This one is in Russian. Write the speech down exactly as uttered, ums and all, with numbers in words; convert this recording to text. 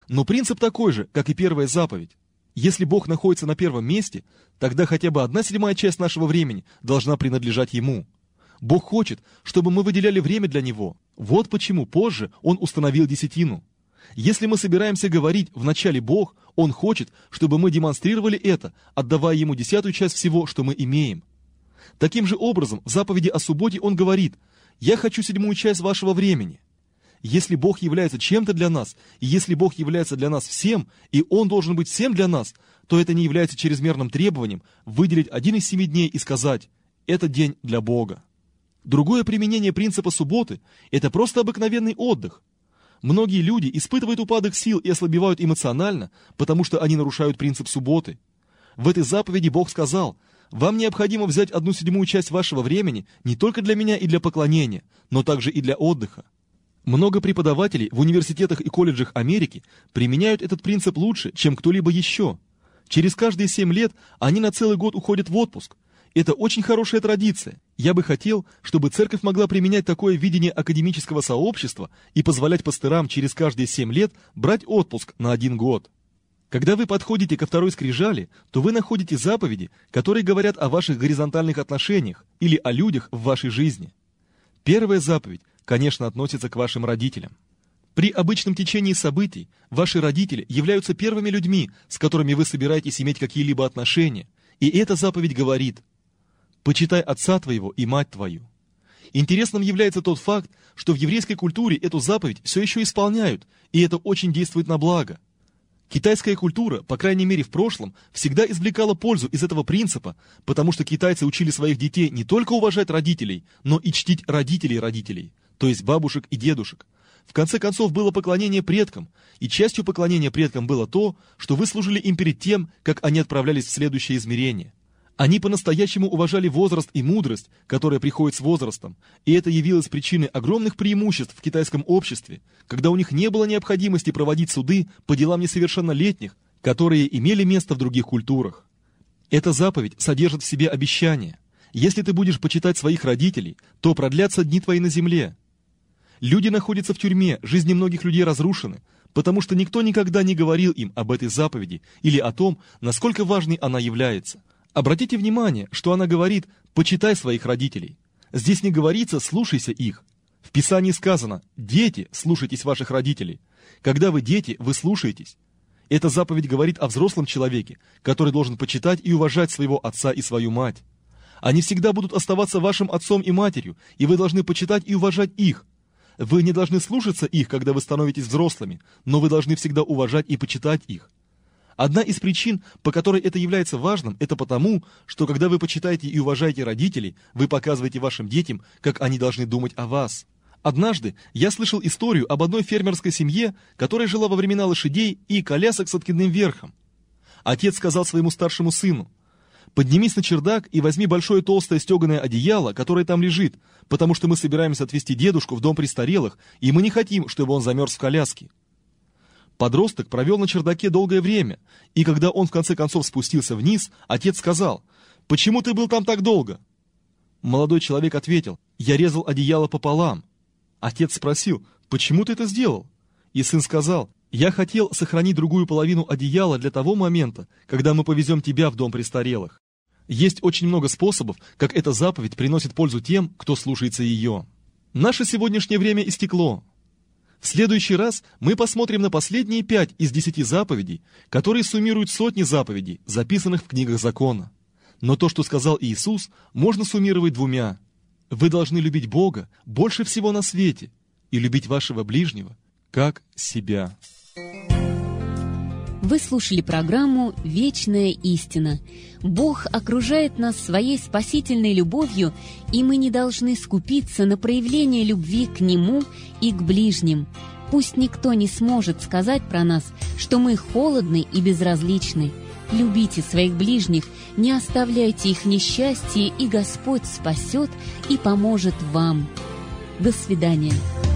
Но принцип такой же, как и первая заповедь. Если Бог находится на первом месте, тогда хотя бы одна седьмая часть нашего времени должна принадлежать Ему. Бог хочет, чтобы мы выделяли время для Него. Вот почему позже Он установил десятину. Если мы собираемся говорить «вначале Бог», Он хочет, чтобы мы демонстрировали это, отдавая Ему десятую часть всего, что мы имеем. Таким же образом, в заповеди о субботе Он говорит «Я хочу седьмую часть вашего времени». Если Бог является чем-то для нас, и если Бог является для нас всем, и Он должен быть всем для нас, то это не является чрезмерным требованием выделить один из семи дней и сказать «это день для Бога». Другое применение принципа субботы – это просто обыкновенный отдых. Многие люди испытывают упадок сил и ослабевают эмоционально, потому что они нарушают принцип субботы. В этой заповеди Бог сказал: «Вам необходимо взять одну седьмую часть вашего времени не только для меня и для поклонения, но также и для отдыха». Много преподавателей в университетах и колледжах Америки применяют этот принцип лучше, чем кто-либо еще. Через каждые семь лет они на целый год уходят в отпуск. Это очень хорошая традиция. Я бы хотел, чтобы церковь могла применять такое видение академического сообщества и позволять пастырам через каждые семь лет брать отпуск на один год. Когда вы подходите ко второй скрижали, то вы находите заповеди, которые говорят о ваших горизонтальных отношениях или о людях в вашей жизни. Первая заповедь, конечно, относится к вашим родителям. При обычном течении событий ваши родители являются первыми людьми, с которыми вы собираетесь иметь какие-либо отношения, и эта заповедь говорит: «Почитай отца твоего и мать твою». Интересным является тот факт, что в еврейской культуре эту заповедь все еще исполняют, и это очень действует на благо. Китайская культура, по крайней мере в прошлом, всегда извлекала пользу из этого принципа, потому что китайцы учили своих детей не только уважать родителей, но и чтить родителей родителей, то есть бабушек и дедушек. В конце концов, было поклонение предкам, и частью поклонения предкам было то, что вы служили им перед тем, как они отправлялись в следующее измерение. Они по-настоящему уважали возраст и мудрость, которая приходит с возрастом, и это явилось причиной огромных преимуществ в китайском обществе, когда у них не было необходимости проводить суды по делам несовершеннолетних, которые имели место в других культурах. Эта заповедь содержит в себе обещание: если ты будешь почитать своих родителей, то продлятся дни твои на земле. Люди находятся в тюрьме, жизни многих людей разрушены, потому что никто никогда не говорил им об этой заповеди или о том, насколько важной она является. Обратите внимание, что она говорит «почитай своих родителей». Здесь не говорится «слушайся их». В Писании сказано «дети, слушайтесь ваших родителей». Когда вы дети, вы слушаетесь. Эта заповедь говорит о взрослом человеке, который должен почитать и уважать своего отца и свою мать. Они всегда будут оставаться вашим отцом и матерью, и вы должны почитать и уважать их. Вы не должны слушаться их, когда вы становитесь взрослыми, но вы должны всегда уважать и почитать их. Одна из причин, по которой это является важным, это потому, что когда вы почитаете и уважаете родителей, вы показываете вашим детям, как они должны думать о вас. Однажды я слышал историю об одной фермерской семье, которая жила во времена лошадей и колясок с откидным верхом. Отец сказал своему старшему сыну: «Поднимись на чердак и возьми большое толстое стеганое одеяло, которое там лежит, потому что мы собираемся отвезти дедушку в дом престарелых, и мы не хотим, чтобы он замерз в коляске». Подросток провел на чердаке долгое время, и когда он в конце концов спустился вниз, отец сказал: «Почему ты был там так долго?» Молодой человек ответил: «Я резал одеяло пополам». Отец спросил: «Почему ты это сделал?» И сын сказал: «Я хотел сохранить другую половину одеяла для того момента, когда мы повезем тебя в дом престарелых». Есть очень много способов, как эта заповедь приносит пользу тем, кто слушается ее. Наше сегодняшнее время истекло. В следующий раз мы посмотрим на последние пять из десяти заповедей, которые суммируют сотни заповедей, записанных в книгах закона. Но то, что сказал Иисус, можно суммировать двумя. Вы должны любить Бога больше всего на свете и любить вашего ближнего, как себя. Вы слушали программу «Вечная истина». Бог окружает нас своей спасительной любовью, и мы не должны скупиться на проявление любви к Нему и к ближним. Пусть никто не сможет сказать про нас, что мы холодны и безразличны. Любите своих ближних, не оставляйте их в несчастье, и Господь спасет и поможет вам. До свидания.